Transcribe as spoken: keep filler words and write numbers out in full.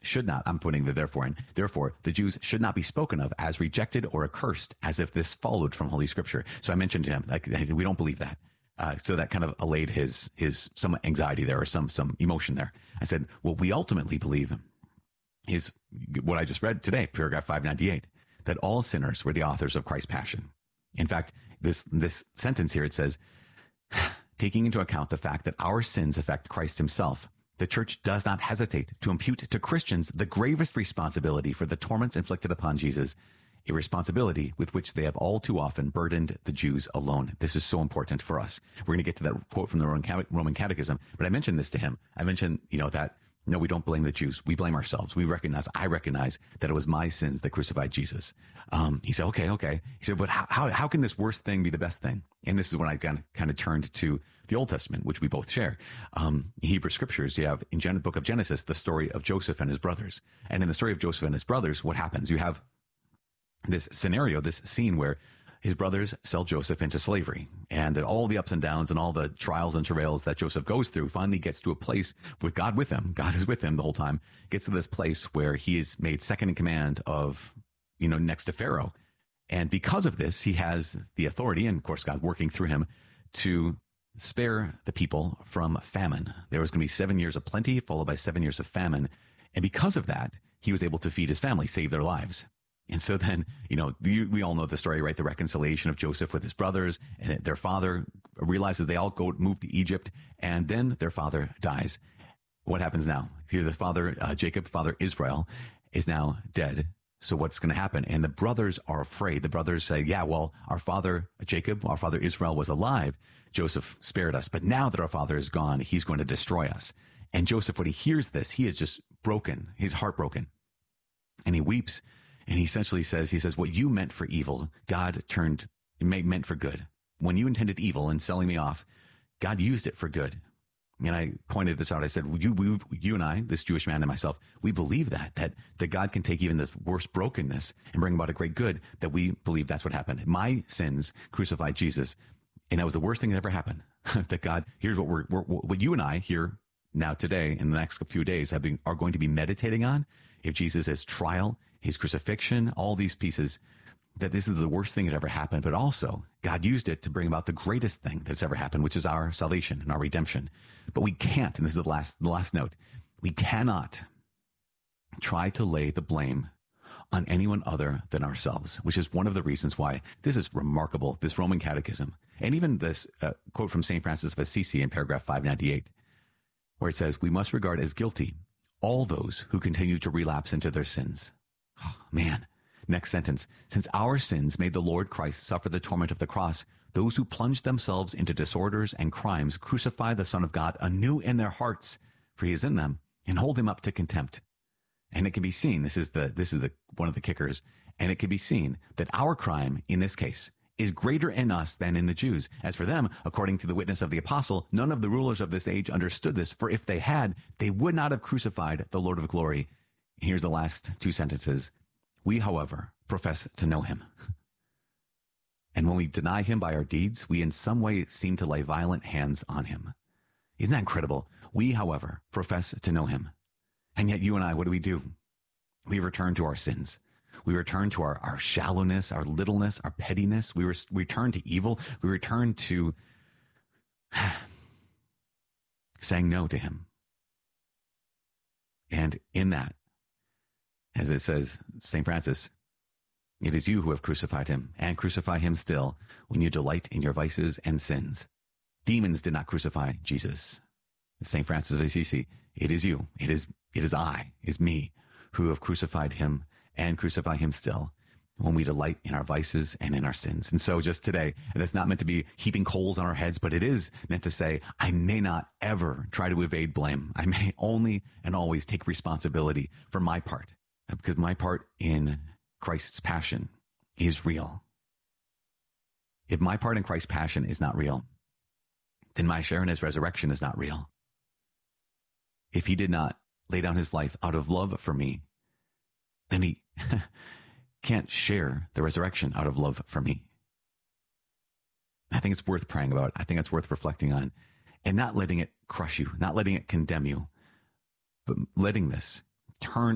should not, I'm putting the therefore in, therefore the Jews should not be spoken of as rejected or accursed, as if this followed from Holy Scripture. So I mentioned to him, like, we don't believe that. Uh, so that kind of allayed his, his, some anxiety there, or some, some emotion there. I said, what we ultimately believe is what I just read today, paragraph five ninety-eight, that all sinners were the authors of Christ's passion. In fact, this, this sentence here, it says, taking into account the fact that our sins affect Christ himself, the church does not hesitate to impute to Christians the gravest responsibility for the torments inflicted upon Jesus, a responsibility with which they have all too often burdened the Jews alone. This is so important for us. We're going to get to that quote from the Roman Catechism, but I mentioned this to him. I mentioned, you know, that no, we don't blame the Jews. We blame ourselves. We recognize, I recognize that it was my sins that crucified Jesus. Um, he said, okay, okay. He said, but how, how, how can this worst thing be the best thing? And this is when I kind of, kind of turned to the Old Testament, which we both share. Um, Hebrew scriptures, you have in the book of Genesis, the story of Joseph and his brothers. And in the story of Joseph and his brothers, what happens? You have this scenario, this scene where his brothers sell Joseph into slavery, and all the ups and downs and all the trials and travails that Joseph goes through finally gets to a place with God with him. God is with him the whole time. Gets to this place where he is made second in command of, you know, next to Pharaoh. And because of this, he has the authority, and of course, God working through him to spare the people from famine. There was going to be seven years of plenty followed by seven years of famine. And because of that, he was able to feed his family, save their lives. And so then, you know, we all know the story, right? The reconciliation of Joseph with his brothers, and their father realizes they all go move to Egypt, and then their father dies. What happens now? Here, the father, uh, Jacob, father Israel, is now dead. So what's going to happen? And the brothers are afraid. The brothers say, yeah, well, our father Jacob, our father Israel was alive. Joseph spared us. But now that our father is gone, he's going to destroy us. And Joseph, when he hears this, he is just broken. He's heartbroken. And he weeps. And he essentially says, he says, what you meant for evil, God turned, meant for good. When you intended evil in selling me off, God used it for good. And I pointed this out. I said, you, we, you and I, this Jewish man and myself, we believe that, that, that God can take even the worst brokenness and bring about a great good, that we believe that's what happened. My sins crucified Jesus. And that was the worst thing that ever happened. That God, here's what we're, we're, what you and I here now today in the next few days have been, are going to be meditating on. If Jesus' his trial, his crucifixion, all these pieces, that this is the worst thing that ever happened, but also God used it to bring about the greatest thing that's ever happened, which is our salvation and our redemption. But we can't, and this is the last, the last note, we cannot try to lay the blame on anyone other than ourselves, which is one of the reasons why this is remarkable, this Roman Catechism, and even this uh, quote from Saint Francis of Assisi in paragraph five ninety-eight, where it says, we must regard as guilty all those who continue to relapse into their sins. Oh, man. Next sentence. Since our sins made the Lord Christ suffer the torment of the cross, those who plunge themselves into disorders and crimes crucify the Son of God anew in their hearts, for he is in them, and hold him up to contempt. And it can be seen, this is the, this is the, one of the kickers, and it can be seen that our crime in this case is greater in us than in the Jews. As for them, according to the witness of the apostle, none of the rulers of this age understood this, for if they had, they would not have crucified the Lord of glory. Here's the last two sentences. We, however, profess to know him. And when we deny him by our deeds, we in some way seem to lay violent hands on him. Isn't that incredible? We, however, profess to know him. And yet you and I, what do we do? We return to our sins. We return to our, our shallowness, our littleness, our pettiness. We, re- we return to evil. We return to saying no to him. And in that, as it says, Saint Francis, it is you who have crucified him, and crucify him still when you delight in your vices and sins. Demons did not crucify Jesus. Saint Francis of Assisi, it is you, it is, it is I, is me, who have crucified him and crucify him still when we delight in our vices and in our sins. And so just today, and that's not meant to be heaping coals on our heads, but it is meant to say, I may not ever try to evade blame. I may only and always take responsibility for my part, because my part in Christ's passion is real. If my part in Christ's passion is not real, then my share in his resurrection is not real. If he did not lay down his life out of love for me, then he can't share the resurrection out of love for me. I think it's worth praying about. I think it's worth reflecting on, and not letting it crush you, not letting it condemn you, but letting this turn